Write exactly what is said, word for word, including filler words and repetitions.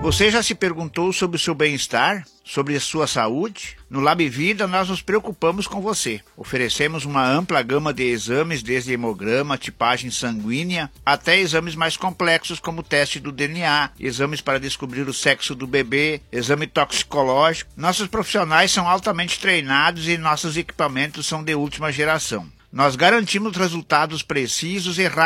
Você já se perguntou sobre o seu bem-estar? Sobre a sua saúde? No Lab Vida, nós nos preocupamos com você. Oferecemos uma ampla gama de exames, desde hemograma, tipagem sanguínea, até exames mais complexos como o teste do D N A, exames para descobrir o sexo do bebê, exame toxicológico. Nossos profissionais são altamente treinados e nossos equipamentos são de última geração. Nós garantimos resultados precisos e rápidos